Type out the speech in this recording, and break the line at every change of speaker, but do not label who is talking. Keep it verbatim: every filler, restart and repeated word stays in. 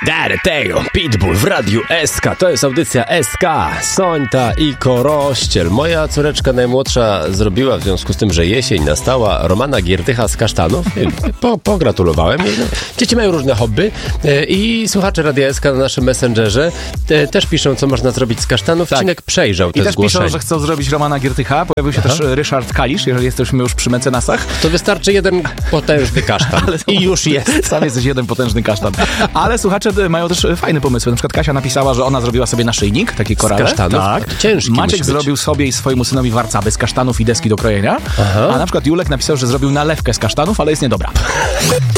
Dary tego, Pitbull w Radiu S K. To jest audycja S K, Sońta i Korościel. Moja córeczka najmłodsza zrobiła, w związku z tym, że jesień nastała, Romana Giertycha z kasztanów. Po, pogratulowałem jej. Dzieci mają różne hobby i słuchacze Radia S K na naszym Messengerze też piszą, co można zrobić z kasztanów. Tak. Cinek przejrzał te
I też
zgłoszenia.
piszą, że chcą zrobić Romana Giertycha. Pojawił się Aha. też Ryszard Kalisz, jeżeli jesteśmy już przy mecenasach.
To wystarczy jeden potężny kasztan. I już jest.
Sam jesteś jeden potężny kasztan. Ale słuchacze mają też fajne pomysły. Na przykład Kasia napisała, że ona zrobiła sobie naszyjnik, taki korale.
Z kasztanów?
Tak.
Ciężki
Maciek zrobił sobie i swojemu synowi warcaby z kasztanów i deski do krojenia. Aha. A na przykład Julek napisał, że zrobił nalewkę z kasztanów, ale jest niedobra.